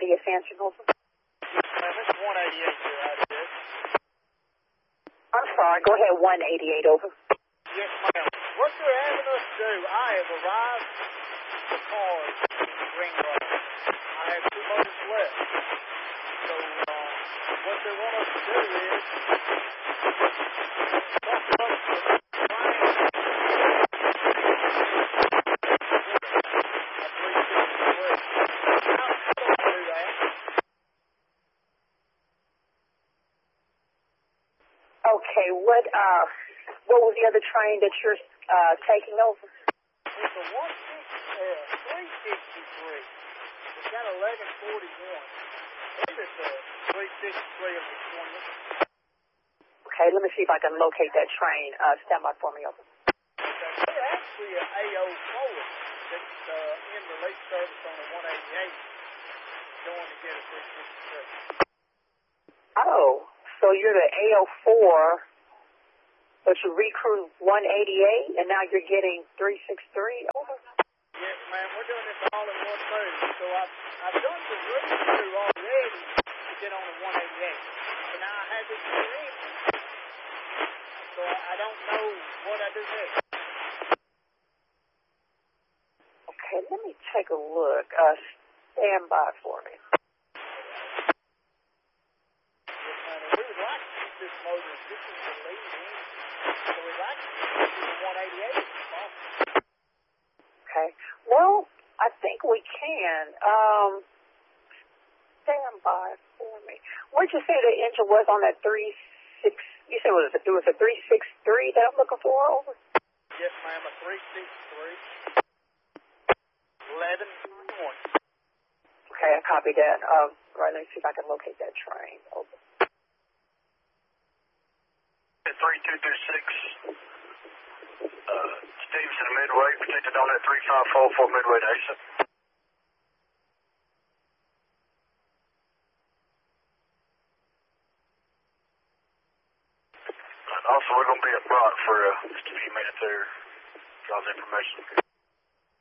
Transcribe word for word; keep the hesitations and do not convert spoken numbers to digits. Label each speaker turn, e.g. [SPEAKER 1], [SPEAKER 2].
[SPEAKER 1] I D S answering over.
[SPEAKER 2] Ma'am, it's one eighty-eight here, I D S.
[SPEAKER 1] I'm sorry, go ahead, one eighty-eight over.
[SPEAKER 2] Yes, ma'am. What you're having us do, I have arrived the cars ring road. I have two motors left. So, uh, what they want us to do is stop the bus for
[SPEAKER 1] Okay, what uh, what was the other train that you're uh, taking over?
[SPEAKER 2] It's a one sixty, uh, three sixty-three. It's got eleven forty-one. It's a three sixty-three of the twentieth.
[SPEAKER 1] Okay, let me see if I can locate that train. Uh, stand by for me, over.
[SPEAKER 2] Okay, they're actually an A O four that's uh, in relief service on a one eighty-eight, going to get a three sixty-three.
[SPEAKER 1] Oh, so you're the A O four, but you recruit one eighty-eight, and now you're getting three sixty-three? Over.
[SPEAKER 2] Yes, ma'am, we're doing this all in one move. So I've, I've done the recruit already to get on a one eighty-eight. So now I have this in. So I, I don't know what I do next.
[SPEAKER 1] Okay, let me take a look. Uh, stand by for me.
[SPEAKER 2] We would like to keep this motor. This is the lead in. So we'd like to keep this in the one eighty-eight if possible.
[SPEAKER 1] Okay. Well, I think we can. Um, stand by for me. What did you say the engine was on that three six? You said it was a, it was a three sixty-three that I'm looking for? Over.
[SPEAKER 2] Yes, ma'am. A three sixty-three. eleven forty-one.
[SPEAKER 1] Okay, I copied that. Um, right. Let me see if I can locate that train. Over.
[SPEAKER 3] three two two six, uh, Stevenson Midway, protected on that three five four for Midway to exit. Also, we're going to be at Brock for uh, just a few minutes there, draws information.